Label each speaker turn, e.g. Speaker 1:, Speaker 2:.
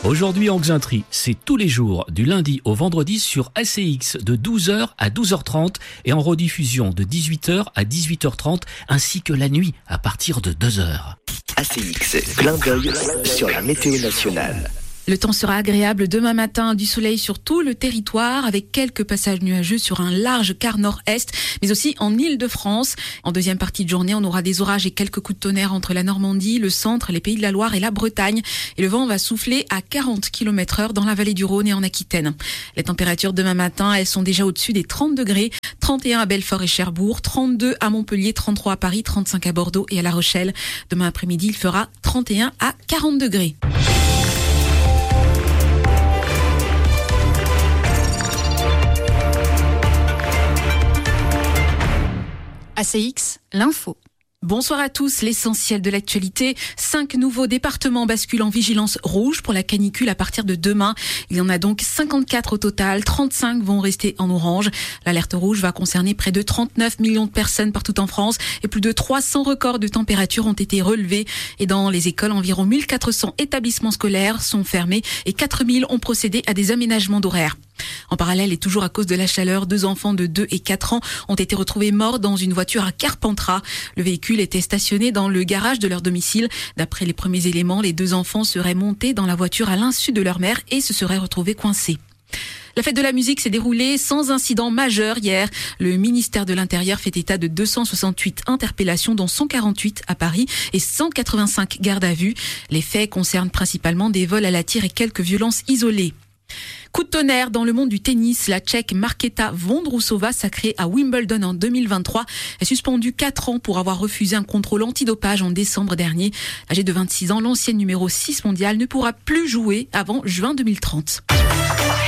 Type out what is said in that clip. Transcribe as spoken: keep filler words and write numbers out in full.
Speaker 1: Aujourd'hui en Xainterie, c'est tous les jours, du lundi au vendredi sur A C X de douze heures à douze heures trente et en rediffusion de dix-huit heures à dix-huit heures trente ainsi que la nuit à partir de deux heures.
Speaker 2: A C X, clin d'œil sur la météo nationale.
Speaker 3: Le temps sera agréable demain matin, du soleil sur tout le territoire avec quelques passages nuageux sur un large quart nord-est, mais aussi en Île-de-France. En deuxième partie de journée, on aura des orages et quelques coups de tonnerre entre la Normandie, le centre, les Pays de la Loire et la Bretagne. Et le vent va souffler à quarante kilomètres heure dans la vallée du Rhône et en Aquitaine. Les températures demain matin, elles sont déjà au-dessus des trente degrés, trente et un à Belfort et Cherbourg, trente-deux à Montpellier, trente-trois à Paris, trente-cinq à Bordeaux et à La Rochelle. Demain après-midi, il fera trente et un à quarante degrés.
Speaker 4: A C X, l'info.
Speaker 3: Bonsoir à tous, l'essentiel de l'actualité. Cinq nouveaux départements basculent en vigilance rouge pour la canicule à partir de demain. Il y en a donc cinquante-quatre au total, trente-cinq vont rester en orange. L'alerte rouge va concerner près de trente-neuf millions de personnes partout en France et plus de trois cents records de température ont été relevés. Et dans les écoles, environ mille quatre cents établissements scolaires sont fermés et quatre mille ont procédé à des aménagements d'horaires. En parallèle et toujours à cause de la chaleur, deux enfants de deux et quatre ans ont été retrouvés morts dans une voiture à Carpentras. Le véhicule était stationné dans le garage de leur domicile. D'après les premiers éléments, les deux enfants seraient montés dans la voiture à l'insu de leur mère et se seraient retrouvés coincés. La fête de la musique s'est déroulée sans incident majeur hier. Le ministère de l'Intérieur fait état de deux cent soixante-huit interpellations, dont cent quarante-huit à Paris et cent quatre-vingt-cinq gardes à vue. Les faits concernent principalement des vols à la tire et quelques violences isolées. Coup de tonnerre dans le monde du tennis, la Tchèque Markéta Vondrousova, sacrée à Wimbledon en deux mille vingt-trois, est suspendue quatre ans pour avoir refusé un contrôle antidopage en décembre dernier. Âgée de vingt-six ans, l'ancienne numéro six mondiale ne pourra plus jouer avant juin deux mille trente.